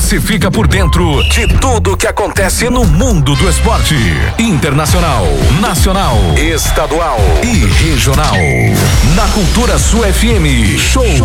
você fica por dentro de tudo que acontece no mundo do esporte. Internacional, nacional, estadual e regional. Na Cultura Sul FM, show